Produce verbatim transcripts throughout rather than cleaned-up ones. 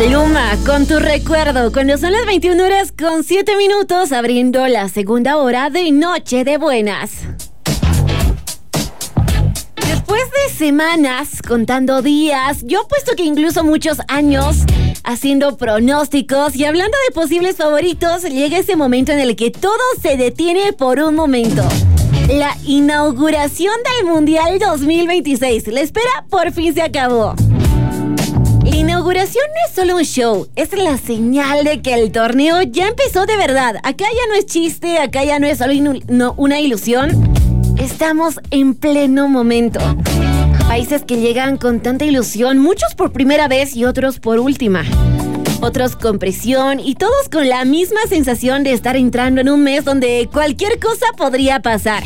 Maluma, con tu recuerdo, cuando son las veintiuna horas con siete minutos, abriendo la segunda hora de Noche de Buenas. Después de semanas, contando días, yo apuesto que incluso muchos años, haciendo pronósticos y hablando de posibles favoritos, llega ese momento en el que todo se detiene por un momento. La inauguración del Mundial dos mil veintiséis. La espera por fin se acabó. La inauguración no es solo un show, es la señal de que el torneo ya empezó de verdad. Acá ya no es chiste, acá ya no es solo inu- no, una ilusión. Estamos en pleno momento. Países que llegan con tanta ilusión, muchos por primera vez y otros por última. Otros con presión y todos con la misma sensación de estar entrando en un mes donde cualquier cosa podría pasar.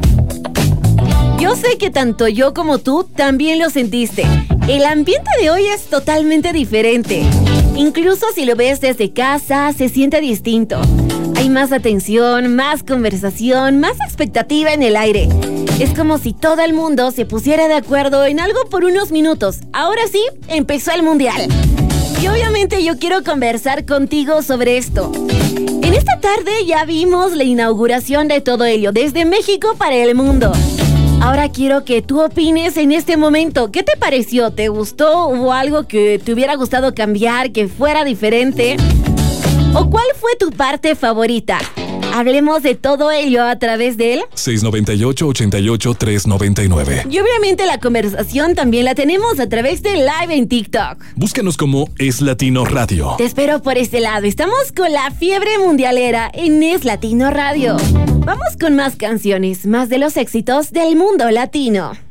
Yo sé que tanto yo como tú también lo sentiste. El ambiente de hoy es totalmente diferente. Incluso si lo ves desde casa, se siente distinto. Hay más atención, más conversación, más expectativa en el aire. Es como si todo el mundo se pusiera de acuerdo en algo por unos minutos. Ahora sí, empezó el Mundial. Y obviamente yo quiero conversar contigo sobre esto. En esta tarde ya vimos la inauguración de todo ello, desde México para el mundo. Ahora quiero que tú opines en este momento. ¿Qué te pareció? ¿Te gustó? ¿Hubo algo que te hubiera gustado cambiar, que fuera diferente? ¿O cuál fue tu parte favorita? Hablemos de todo ello a través del seis noventa y ocho, ochenta y ocho, tres noventa y nueve. Y obviamente la conversación también la tenemos a través de Live en TikTok. Búscanos como Es Latino Radio. Te espero por este lado. Estamos con la fiebre mundialera en Es Latino Radio. Vamos con más canciones, más de los éxitos del mundo latino.